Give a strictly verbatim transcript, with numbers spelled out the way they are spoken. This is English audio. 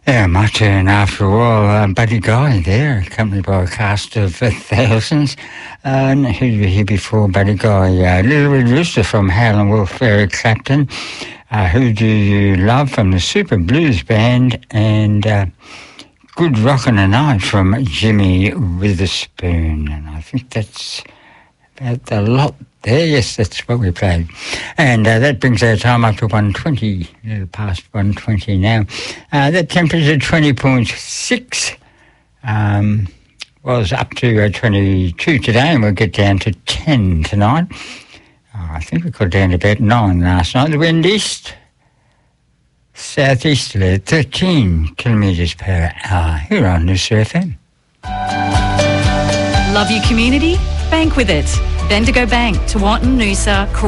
Yeah, my turn after all. Uh, Buddy Guy there, accompanied by a cast of uh, thousands. Uh, who did we hear before Buddy Guy? Uh, Little Red Rooster from Howlin' Wolf, Eric Clapton. Uh, Who Do You Love from the Super Blues Band. And uh, Good Rockin' a Night from Jimmy Witherspoon. And I think that's about a lot there. Yes, that's what we played. And uh, that brings our time up to one twenty, a little past one twenty now. Uh, that temperature twenty point six um, was up to uh, twenty-two today, and we'll get down to ten tonight. Oh, I think we got down to about nine last night. The wind east, southeasterly at thirteen kilometres per hour here on Noosa F M. Love your community? Bank with it. Bendigo Bank, Tewantin, Noosa.